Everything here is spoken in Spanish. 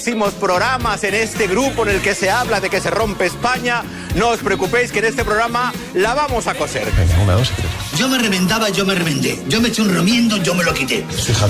Hicimos programas en este grupo en el que se habla de que se rompe España. No os preocupéis que en este programa la vamos a coser. Venga, 1, 2 y 3. Yo me reventaba, yo me reventé. Yo me eché un remiendo, yo me lo quité. Fíjate.